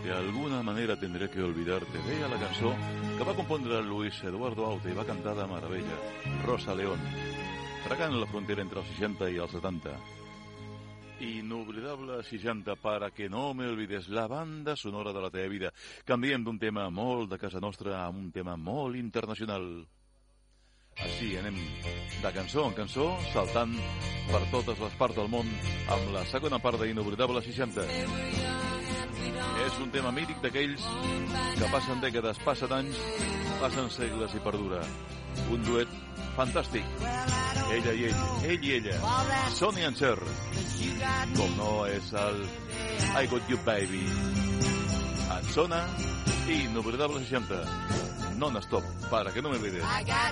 De alguna manera tendré que olvidarte. Deia la cançó que va compondre Luis Eduardo Aute i va cantar de meravella Rosa León, fregant la frontera entre els 60 i els 70. Inoblidable 60, para que no me olvides, la banda sonora de la teva vida. Canviem d'un tema molt de casa nostra a un tema molt internacional. Així anem de cançó en cançó, saltant per totes les parts del món amb la segona part d'Inoblidable 60. És un tema mític d'aquells que passen dècades, passen anys, passen segles i perdura. Un duet fantàstic. Ella i ella. Sonny and Cher. Com no és el I Got You Baby. En sona Inoblidable 60. Non-stop, para que no me olvides. I got